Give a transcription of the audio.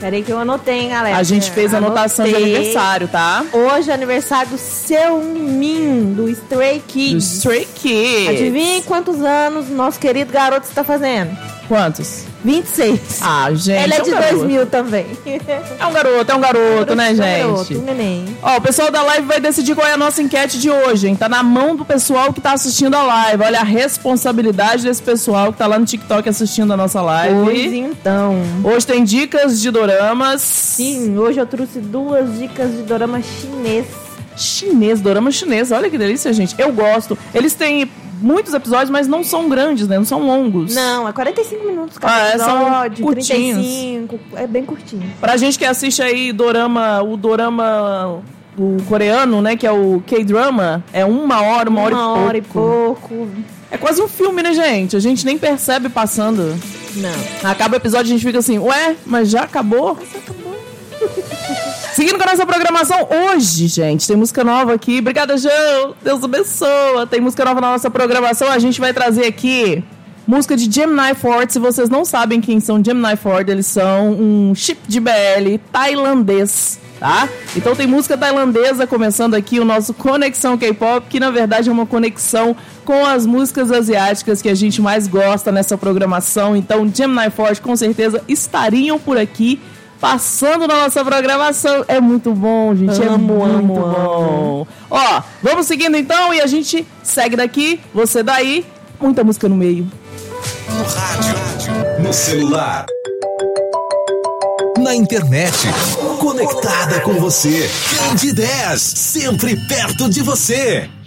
Peraí que eu anotei, hein, galera. A gente fez a anotação de aniversário, tá? Hoje é aniversário do Seungmin, do Stray Kids. Do Stray Kids. Adivinha quantos anos o nosso querido garoto está fazendo? Quantos? 26. Ah, gente. Ele é de 2000 também. É um garoto, né, gente? Garoto, um neném. Ó, o pessoal da live vai decidir qual é a nossa enquete de hoje, hein? Tá na mão do pessoal que tá assistindo a live. Olha a responsabilidade desse pessoal que tá lá no TikTok assistindo a nossa live. Pois então. Hoje tem dicas de doramas. Sim, hoje eu trouxe 2 dicas de dorama chinês. Dorama chinês. Olha que delícia, gente. Eu gosto. Eles têm muitos episódios, mas não são grandes, né? Não são longos. Não, é 45 minutos cada episódio, são curtinhos. 35, é bem curtinho. Pra gente que assiste aí o dorama o coreano, né, que é o K-drama, é uma hora e pouco. É quase um filme, né, gente? A gente nem percebe passando. Não. Acaba o episódio e a gente fica assim, ué, mas já acabou? Seguindo com a nossa programação, hoje, gente, tem música nova aqui. Obrigada, João. Deus abençoe. Tem música nova na nossa programação. A gente vai trazer aqui música de Gemini Ford. Se vocês não sabem quem são Gemini Ford, eles são um chip de BL tailandês, tá? Então tem música tailandesa começando aqui o nosso Conexão K-Pop, que na verdade é uma conexão com as músicas asiáticas que a gente mais gosta nessa programação. Então Gemini Ford com certeza estariam por aqui passando na nossa programação. É muito bom, gente. Amo. Ó, vamos seguindo então e a gente segue daqui, você daí. Muita música no meio. No rádio, no celular, na internet, conectada com você. Candy 10, sempre perto de você.